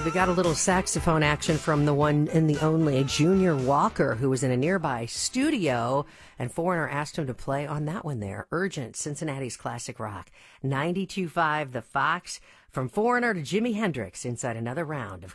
We got a little saxophone action from the one and the only Junior Walker, who was in a nearby studio, and Foreigner asked him to play on that one there. Urgent, Cincinnati's classic rock. 92.5 The Fox. From Foreigner to Jimi Hendrix inside another round of